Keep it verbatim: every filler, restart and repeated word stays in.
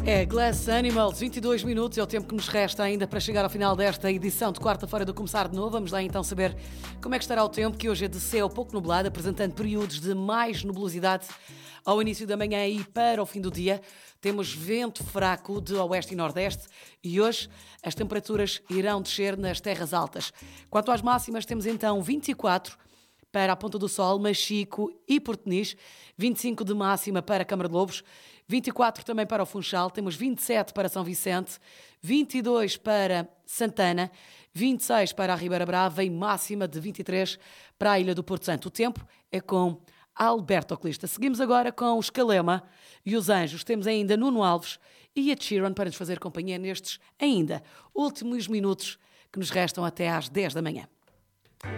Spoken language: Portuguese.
É Glass Animals, vinte e dois minutos é o tempo que nos resta ainda para chegar ao final desta edição de quarta-feira do Começar de Novo. Vamos lá então saber como é que estará o tempo, que hoje é de céu pouco nublado, apresentando períodos de mais nebulosidade ao início da manhã e para o fim do dia. Temos vento fraco de oeste e nordeste e hoje as temperaturas irão descer nas terras altas. Quanto às máximas, temos então vinte e quatro para a Ponta do Sol, Machico e Porteniz, vinte e cinco de máxima para Câmara de Lobos, vinte e quatro também para o Funchal, temos vinte e sete para São Vicente, vinte e dois para Santana, vinte e seis para a Ribeira Brava e máxima de vinte e três para a Ilha do Porto Santo. O tempo é com Alberto Oclista. Seguimos agora com os Calema e os Anjos. Temos ainda Nuno Alves e a Sheeran para nos fazer companhia nestes ainda últimos minutos que nos restam até às dez da manhã.